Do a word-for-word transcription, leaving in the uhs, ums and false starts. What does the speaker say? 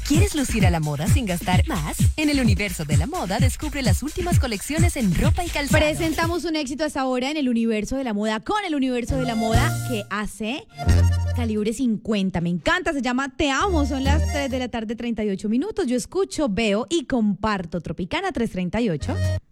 ¿Quieres lucir a la moda sin gastar más? En el universo de la moda descubre las últimas colecciones en ropa y calzado. Presentamos un éxito hasta ahora en el universo de la moda con el universo de la moda que hace Calibre cincuenta. Me encanta, se llama Te Amo. Son las tres de la tarde, treinta y ocho minutos. Yo escucho, veo y comparto Tropicana trescientos treinta y ocho.